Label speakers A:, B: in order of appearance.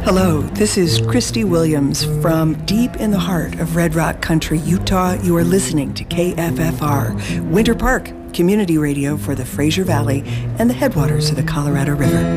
A: Hello, this is Christy Williams from deep in the heart of Red Rock Country, Utah. You are listening to KFFR, Winter Park, community radio for the Fraser Valley and the headwaters of the Colorado River.